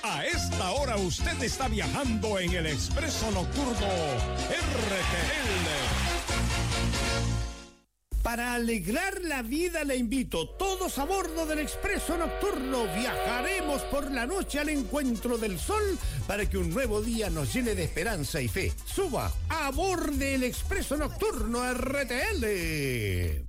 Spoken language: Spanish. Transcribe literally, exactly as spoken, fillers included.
A esta hora usted está viajando en el Expreso Nocturno R T L. Para alegrar la vida le invito, todos a bordo del Expreso Nocturno. Viajaremos por la noche al encuentro del sol para que un nuevo día nos llene de esperanza y fe. Suba a bordo del Expreso Nocturno R T L.